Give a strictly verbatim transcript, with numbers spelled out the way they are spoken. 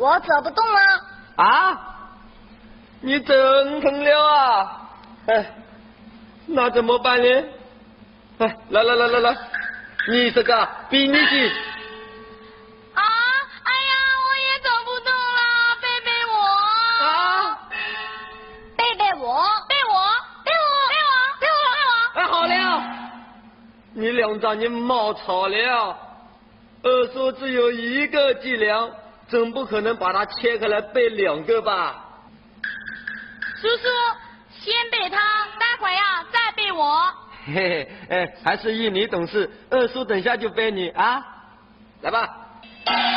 我走不动了。 啊？你真疼了啊！哎，那怎么办呢？哎，来来来来来，你这个比你去。 啊！哎呀，我也走不动了，背背我。 啊！ 背背我，背我，背我，背我，背我，背我。 哎，好了，你两张你冒吵了。二叔只有一个脊梁，总不可能把它切开来背两个吧？ 叔叔，先背他，待会呀再背我。 嘿嘿，哎，还是依你懂事，二叔等下就背你啊，来吧。